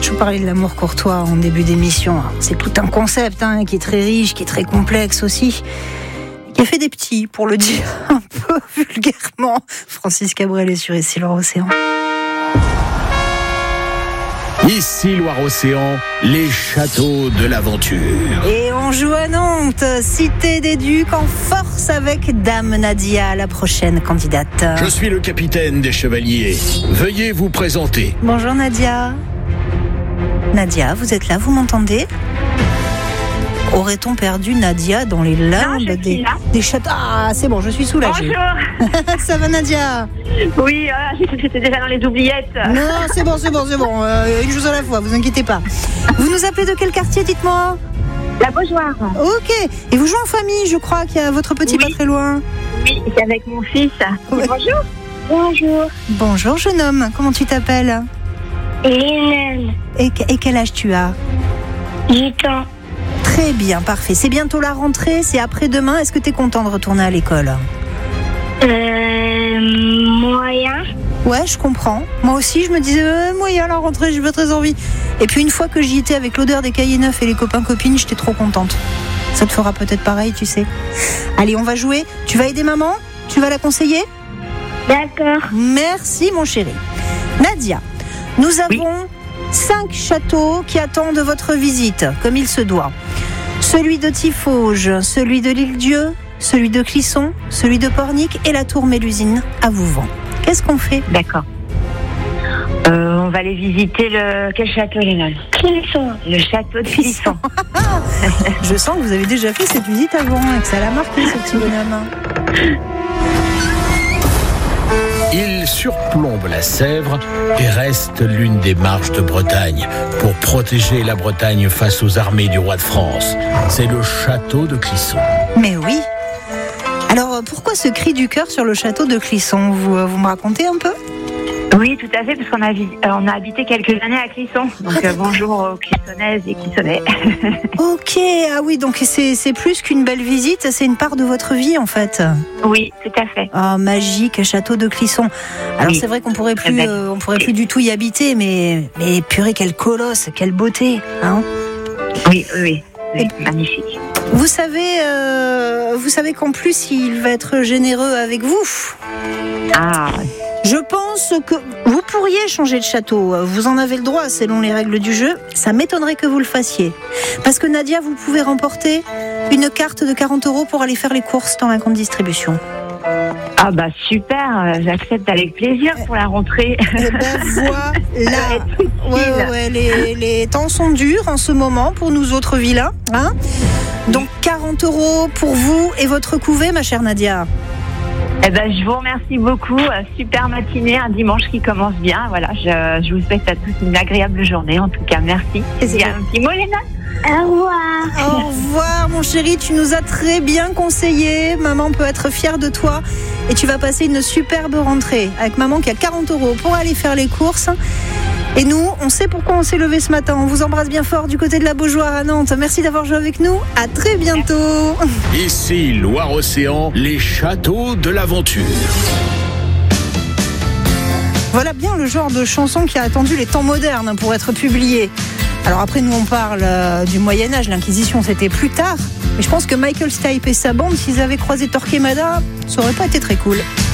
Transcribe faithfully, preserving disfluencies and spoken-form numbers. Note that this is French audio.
Je vous parlais de l'amour courtois en début d'émission. C'est tout un concept hein, qui est très riche, qui est très complexe aussi, qui a fait des petits, pour le dire un peu vulgairement. Francis Cabrel est sur Ici Loire-Océan. Ici Loire-Océan, les châteaux de l'aventure. Et on joue à Nantes, cité des Ducs, en force avec Dame Nadia, la prochaine candidate. Je suis le capitaine des chevaliers. Veuillez vous présenter. Bonjour Nadia. Nadia, vous êtes là, vous m'entendez ? Aurait-on perdu Nadia dans les limbes non, des, des châteaux ? Ah, c'est bon, je suis soulagée. Bonjour. Ça va Nadia ? Oui, euh, j'ai cru que j'étais déjà dans les oubliettes. Non, c'est bon, c'est bon, c'est bon. Euh, une chose à la fois, vous inquiétez pas. Vous nous appelez de quel quartier, dites-moi ? La Beaujoire. Ok. Et vous jouez en famille, je crois qu'il y a votre petit oui. pas très loin. Oui, c'est avec mon fils. Ouais. Bonjour. Bonjour. Bonjour jeune homme, comment tu t'appelles ? Hélène. Et, et quel âge tu as ? huit ans. Très bien, parfait. C'est bientôt la rentrée, c'est après-demain. Est-ce que tu es content de retourner à l'école ? Euh, moyen. Ouais, je comprends. Moi aussi, je me disais, euh, moyen la rentrée, j'ai pas très envie. Et puis une fois que j'y étais avec l'odeur des cahiers neufs et les copains-copines, j'étais trop contente. Ça te fera peut-être pareil, tu sais. Allez, on va jouer. Tu vas aider maman ? Tu vas la conseiller ? D'accord. Merci, mon chéri. Nadia, nous avons oui. cinq châteaux qui attendent votre visite, comme il se doit. Celui de Tiffauges, celui de l'Île-Dieu, celui de Clisson, celui de Pornic et la tour Mélusine à Vouvant. Qu'est-ce qu'on fait ? D'accord. Euh, on va aller visiter le... Quel château, Léna ? Clisson. Le château de Clisson. Je sens que vous avez déjà fait cette visite avant et que ça l'a marqué, ce petit bonhomme. Il surplombe la Sèvre et reste l'une des marches de Bretagne pour protéger la Bretagne face aux armées du roi de France. C'est le château de Clisson. Mais oui. Alors, pourquoi ce cri du cœur sur le château de Clisson ? Vous, vous me racontez un peu ? Oui, tout à fait, parce qu'on a, on a habité quelques années à Clisson. Donc, ah, euh, bonjour aux Clissonnaises et Clissonnais. Ok, ah oui, donc c'est, c'est plus qu'une belle visite, c'est une part de votre vie, en fait. Oui, tout à fait. Ah, oh, magique, château de Clisson. Alors, oui, c'est vrai qu'on pourrait plus, euh, on pourrait plus du tout y habiter, mais, mais purée, quel colosse, quelle beauté, hein ? Oui, oui, oui, et, magnifique. Vous savez, euh, vous savez qu'en plus, il va être généreux avec vous. Ah, je pense que vous pourriez changer de château. Vous en avez le droit selon les règles du jeu. Ça m'étonnerait que vous le fassiez. Parce que Nadia, vous pouvez remporter une carte de quarante euros pour aller faire les courses dans la grande distribution. Ah bah super, j'accepte avec plaisir pour la rentrée. Et ben voilà. Ouais, ouais, ouais, les, les temps sont durs en ce moment pour nous autres vilains. Hein, donc quarante euros pour vous et votre couvée, ma chère Nadia. Eh ben, je vous remercie beaucoup. Super matinée, un dimanche qui commence bien. Voilà, je, je vous souhaite à tous une agréable journée. En tout cas, merci. Il y a un petit mot, Léna ? Au revoir. Au revoir, mon chéri. Tu nous as très bien conseillé. Maman peut être fière de toi. Et tu vas passer une superbe rentrée avec maman qui a quarante euros pour aller faire les courses. Et nous, on sait pourquoi on s'est levé ce matin. On vous embrasse bien fort du côté de la Beaujoire à Nantes. Merci d'avoir joué avec nous. À très bientôt. Ici, Loire-Océan, les châteaux de l'aventure. Voilà bien le genre de chanson qui a attendu les temps modernes pour être publiée. Alors après, nous, on parle euh, du Moyen-Âge. L'Inquisition, c'était plus tard. Mais je pense que Michael Stipe et sa bande, s'ils avaient croisé Torquemada, ça aurait pas été très cool.